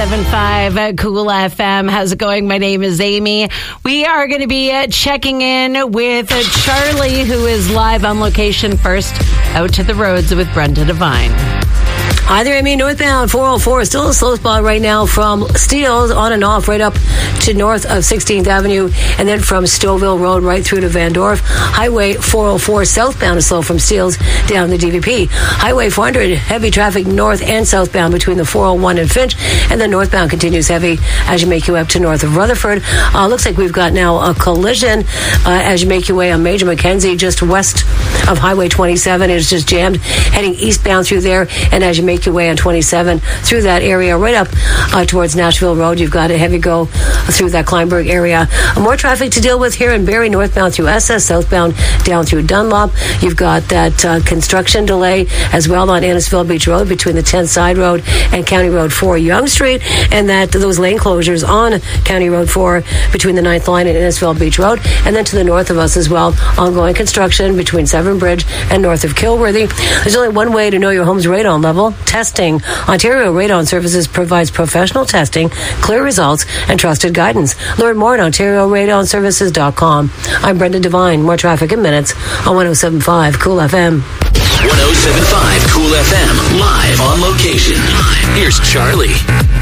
107.5 Cool FM. How's it going? My name is Amy. We are going to be checking in with Charlie, who is live on location first. Out to the roads with Brenda Devine. Hi there, Amy. Northbound 404 still a slow spot right now from Steeles on and off right up to north of 16th Avenue, and then from Stouffville Road right through to Van Dorp. Highway 404 southbound is slow from Steeles down to DVP. Highway 400 heavy traffic north and southbound between the 401 and Finch, and then northbound continues heavy as you make your way up to north of Rutherford. Looks like we've got now a collision as you make your way on Major Mackenzie just west of Highway 27. It's just jammed heading eastbound through there, and as you make your way on 27 through that area right up towards Nashville Road, you've got a heavy go through that Kleinberg area. More traffic to deal with here in Barrie, northbound through SS, southbound down through Dunlop. You've got that construction delay as well on Annisville Beach Road between the 10th Side Road and County Road 4 Yonge Street, and those lane closures on County Road 4 between the 9th Line and Annisville Beach Road, and then to the north of us as well, ongoing construction between Severn Bridge and north of Kilworthy. There's only one way to know your home's radon level: testing. Ontario Radon Services provides professional testing, clear results, and trusted guidance. Learn more at OntarioRadonServices.com. I'm Brenda Devine. More traffic in minutes on 107.5 Cool FM. 107.5 Cool FM, live on location. Here's Charlie.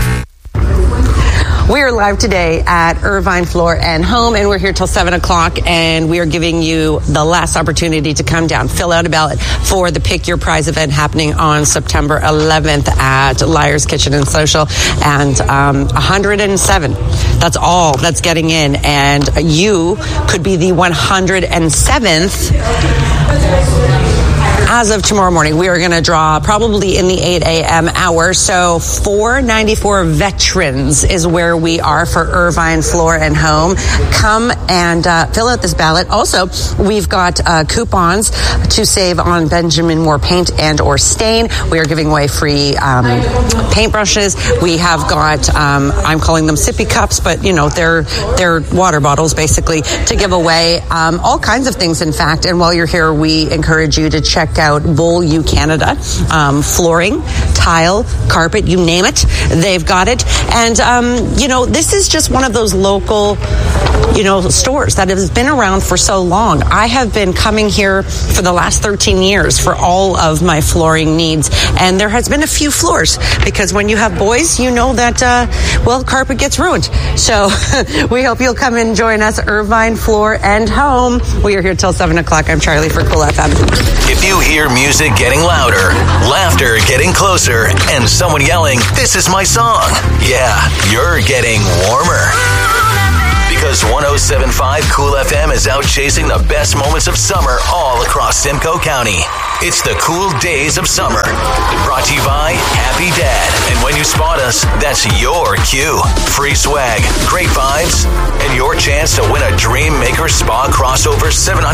We are live today at Irvine Floor and Home, and we're here till 7 o'clock, and we are giving you the last opportunity to come down, fill out a ballot for the Pick Your Prize event happening on September 11th at Liar's Kitchen and Social, and 107. That's all that's getting in, and you could be the 107th. As of tomorrow morning, we are going to draw probably in the 8 a.m. hour. So 494 veterans is where we are for Irvine Floor and Home. Come and fill out this ballot. Also, we've got coupons to save on Benjamin Moore paint and or stain. We are giving away free paintbrushes. We have got, I'm calling them sippy cups, but you know, they're water bottles basically to give away. All kinds of things, in fact. And while you're here, we encourage you to check out Bowl U Canada. Flooring, tile, carpet, you name it, they've got it. And this is just one of those local stores that has been around for so long. I have been coming here for the last 13 years for all of my flooring needs, and there has been a few floors, because when you have boys, you know that carpet gets ruined. So we hope you'll come and join us. Irvine Floor and Home. We are here till 7 o'clock. I'm Charlie for Cool FM. If you hear music getting louder, laughter getting closer, and someone yelling, "This is my song," yeah, you're getting warmer. Because 107.5 Cool FM is out chasing the best moments of summer all across Simcoe County. It's the Cool Days of Summer. Brought to you by Happy Dad. And when you spot us, that's your cue. Free swag, great vibes, and your chance to win a Dream Maker Spa crossover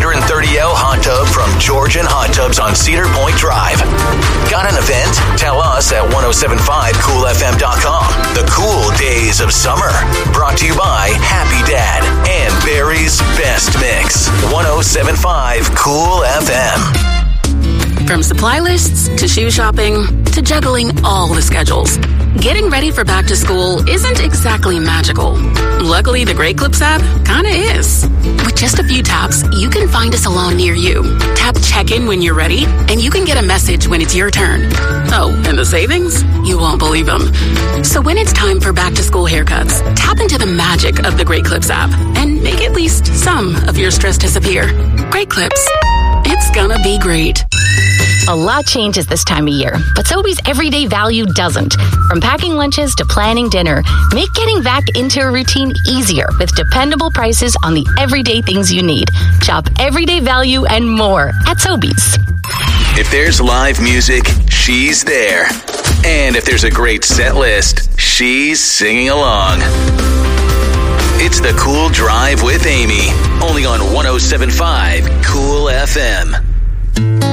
730L hot tub from Georgian Hot Tubs on Cedar Point Drive. Got an event? Tell us at 1075coolfm.com. The Cool Days of Summer. Brought to you by Happy Dad and Barrie's Best Mix. 107.5 Cool FM. From supply lists to shoe shopping to juggling all the schedules, getting ready for back to school isn't exactly magical. Luckily, the Great Clips app kinda is. With just a few taps, you can find a salon near you. Tap check-in when you're ready, and you can get a message when it's your turn. Oh, and the savings? You won't believe them. So when it's time for back to school haircuts, tap into the magic of the Great Clips app and make at least some of your stress disappear. Great Clips. It's gonna be great. A lot changes this time of year, but Sobeys everyday value doesn't. From packing lunches to planning dinner, make getting back into a routine easier with dependable prices on the everyday things you need. Shop everyday value and more at Sobeys. If there's live music, she's there. And if there's a great set list, she's singing along. It's the Cool Drive with Amy, only on 107.5 Cool FM.